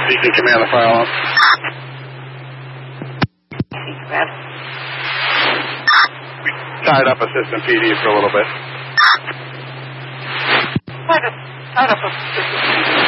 Beacon Command the file up. We tied up Assistant PD for a little bit. Tied up Assistant PD.